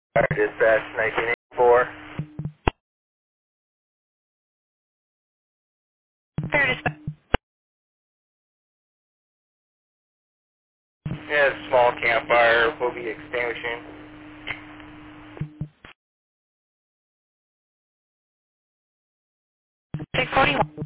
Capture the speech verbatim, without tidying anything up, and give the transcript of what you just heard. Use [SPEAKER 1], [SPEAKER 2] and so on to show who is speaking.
[SPEAKER 1] Dispatch nineteen eighty-four.
[SPEAKER 2] Fair dispatch.
[SPEAKER 1] Yeah, small campfire will be extinguishing.
[SPEAKER 2] six forty-one.